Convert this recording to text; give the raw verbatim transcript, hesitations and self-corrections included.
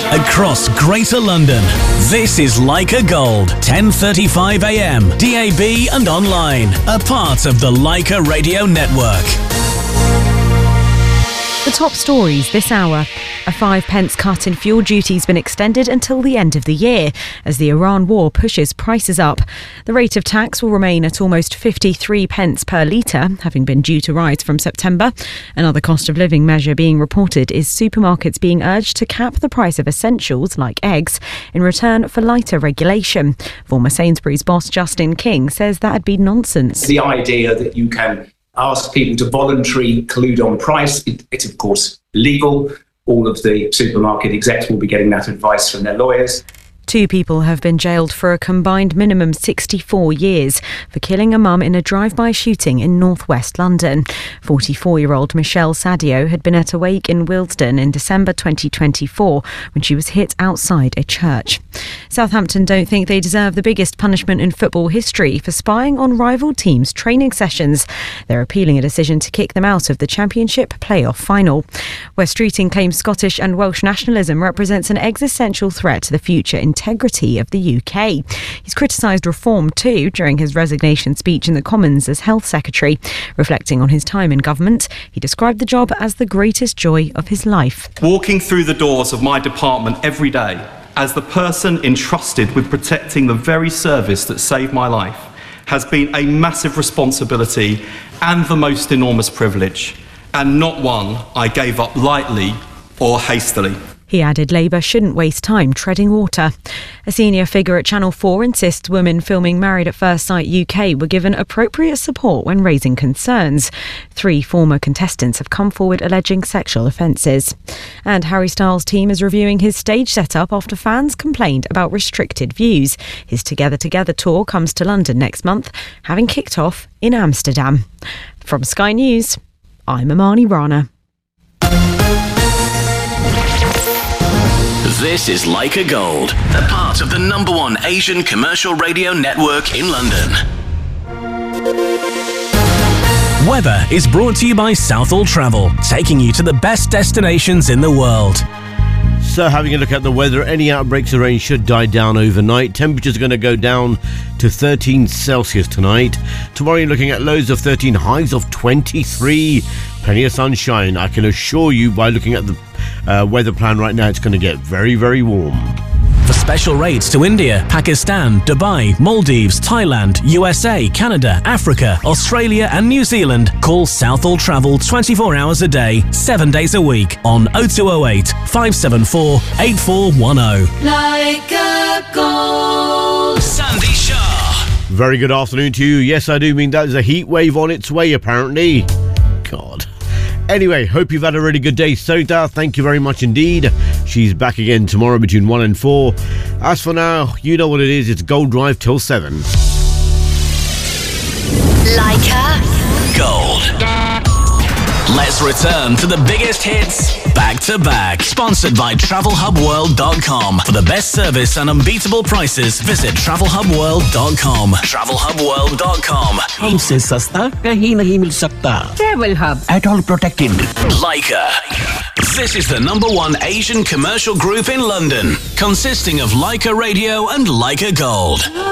across Greater London. This is Leica Gold, ten thirty-five a m, D A B and online, a part of the Leica Radio Network. The top stories this hour. A five pence cut in fuel duty has been extended until the end of the year as the Iran war pushes prices up. The rate of tax will remain at almost fifty-three pence per litre, having been due to rise from September. Another cost of living measure being reported is supermarkets being urged to cap the price of essentials like eggs in return for lighter regulation. Former Sainsbury's boss Justin King says that'd be nonsense. The idea that you can ask people to voluntarily collude on price, it, it's of course legal. All of the supermarket execs will be getting that advice from their lawyers. Two people have been jailed for a combined minimum sixty-four years for killing a mum in a drive-by shooting in northwest London. forty-four-year-old Michelle Sadio had been at a wake in Willesden in December twenty twenty-four when she was hit outside a church. Southampton don't think they deserve the biggest punishment in football history for spying on rival teams' training sessions. They're appealing a decision to kick them out of the Championship playoff final. Wes Streeting claims Scottish and Welsh nationalism represents an existential threat to the future integrity of the U K. He's criticised reform too during his resignation speech in the Commons as Health Secretary. Reflecting on his time in government, he described the job as the greatest joy of his life. Walking through the doors of my department every day as the person entrusted with protecting the very service that saved my life has been a massive responsibility and the most enormous privilege, and not one I gave up lightly or hastily. He added Labour shouldn't waste time treading water. A senior figure at Channel four insists women filming Married at First Sight U K were given appropriate support when raising concerns. Three former contestants have come forward alleging sexual offences. And Harry Styles' team is reviewing his stage setup after fans complained about restricted views. His Together Together tour comes to London next month, having kicked off in Amsterdam. From Sky News, I'm Amani Rana. This is Leica Gold, a part of the number one Asian commercial radio network in London. Weather is brought to you by Southall Travel, taking you to the best destinations in the world. So having a look at the weather, any outbreaks of rain should die down overnight. Temperatures are going to go down to thirteen Celsius tonight. Tomorrow you're looking at lows of thirteen, highs of twenty-three. Plenty of sunshine. I can assure you by looking at the uh, weather plan right now, it's going to get very, very warm. For special rates to India, Pakistan, Dubai, Maldives, Thailand, U S A, Canada, Africa, Australia and New Zealand, call Southall Travel twenty-four hours a day, seven days a week on oh two oh eight, five seven four, eight four one oh. Leica Gold. Sandy Shah. Very good afternoon to you. Yes, I do mean that is a heat wave on its way, apparently. God. Anyway, hope you've had a really good day. Soda, thank you very much indeed. She's back again tomorrow between one and four. As for now, you know what it is. It's Gold Drive till seven. Leica Gold. Let's return to the biggest hits back to back. Sponsored by travel hub world dot com. For the best service and unbeatable prices, visit travel hub world dot com. travel hub world dot com. हमसे सस्ता कहीं नहीं मिल सकता. Travel Hub. At all protected. Leica. This is the number one Asian commercial group in London, consisting of Leica Radio and Leica Gold.